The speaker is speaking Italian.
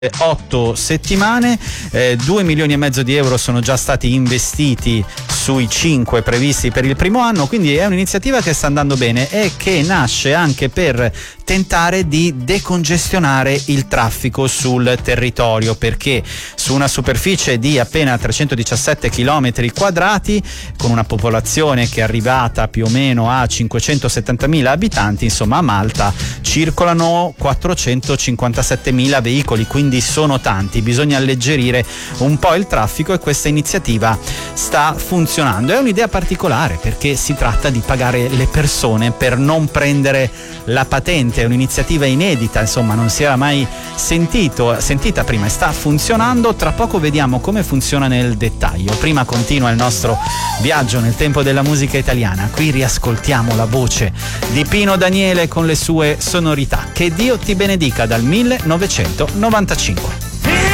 8 settimane, 2 milioni e mezzo di euro sono già stati investiti sui 5 previsti per il primo anno, quindi è un'iniziativa che sta andando bene e che nasce anche per tentare di decongestionare il traffico sul territorio, perché su una superficie di appena 317 km quadrati, con una popolazione che è arrivata più o meno a 570.000 abitanti, insomma a Malta circolano 457.000 veicoli, quindi sono tanti, bisogna alleggerire un po' il traffico e questa iniziativa sta funzionando. È un'idea particolare perché si tratta di pagare le persone per non prendere la patente, è un'iniziativa inedita, insomma non si era mai sentita prima e sta funzionando. Tra poco vediamo come funziona nel dettaglio. Prima continua il nostro viaggio nel tempo della musica italiana. Qui riascoltiamo la voce di Pino Daniele con le sue sonorità. Che Dio ti benedica dal 1995.